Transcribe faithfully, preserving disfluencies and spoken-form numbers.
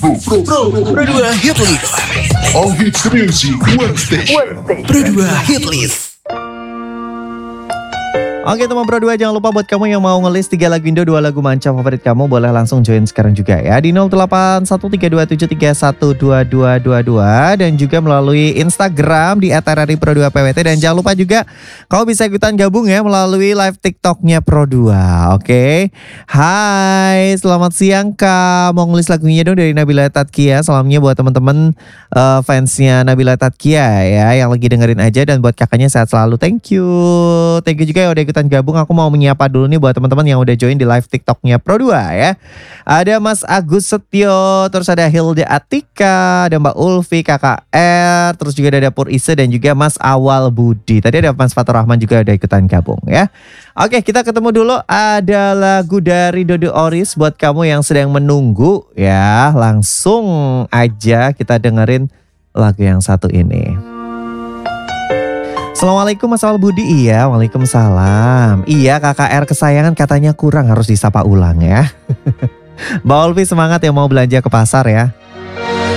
Pro, Pro, Pro dua Hit List. All hits music, one station. Pro dua Hit List. Oke teman Pro dua, jangan lupa buat kamu yang mau ngelis tiga lagu Indo, dua lagu manca favorit kamu, boleh langsung join sekarang juga ya di nol delapan satu tiga dua tujuh tiga satu dua dua dua dua dan juga melalui Instagram di et r r i pro dua p w t, dan jangan lupa juga kamu bisa ikutan gabung ya melalui live TikToknya Pro dua. Oke, hai selamat siang Kak, mau ngelis lagunya dong dari Nabila Tatkia. Salamnya buat teman-teman uh, fansnya Nabila Tatkia ya yang lagi dengerin aja, dan buat kakaknya sehat selalu. Thank you, thank you juga ya udah ikutan gabung. Aku mau menyapa dulu nih buat teman-teman yang udah join di live TikToknya Pro dua ya. Ada Mas Agus Setio, terus ada Hilda Atika, ada Mbak Ulfi, K K R, terus juga ada Pur Ise dan juga Mas Awal Budi. Tadi ada Mas Fatur Rahman juga udah ikutan gabung ya. Oke, kita ketemu dulu. Ada lagu dari Dodo Oris buat kamu yang sedang menunggu ya. Langsung aja kita dengerin lagu yang satu ini. Assalamualaikum Mas Awal Budi. Iya, waalaikumsalam. Iya, K K R kesayangan katanya kurang, harus disapa ulang ya. Mbak Olvi semangat ya mau belanja ke pasar ya.